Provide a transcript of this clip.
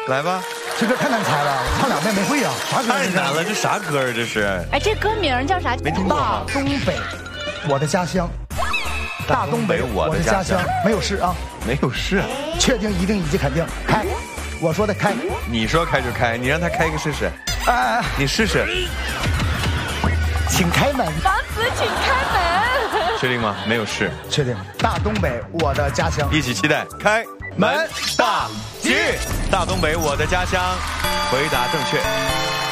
来吧。 这歌太难猜了，唱两遍没会啊，啥歌？ 太难了，这啥歌啊？这是？ 哎，这歌名叫啥？ 没听过大东北，我的家乡。大东北，我的家乡。没有是啊？ 没有是。 确定、一定、以及肯定。开，我说的开。 你说开就开，你让他开一个试试。 哎， 你试试。 请开门。 王子，请开门。 确定吗？没有是。 确定。大东北，我的家乡。 一起期待开门大吉！大东北，我的家乡。回答正确。